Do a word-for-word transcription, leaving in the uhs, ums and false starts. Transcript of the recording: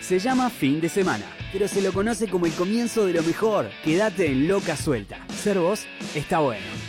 Se llama fin de semana, pero se lo conoce como el comienzo de lo mejor. Quédate en Loca Suelta. Ser vos está bueno.